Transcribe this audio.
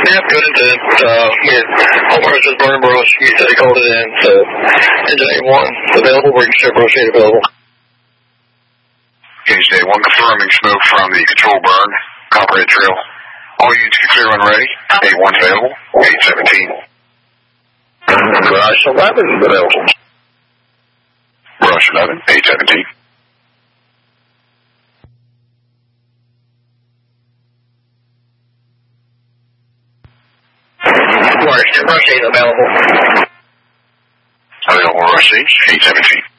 Yeah, good intent. Homeowner says burn brush. He said he called it in. So, engine 1 available. Bring check brush 8 available. Engine 1 confirming smoke from the control burn. Copperhead Trail. All units can clear when ready. 8-1 available. 817. Rush 11 available. Rush 11. 817. Rush 8 available. Available Rush 8. 817.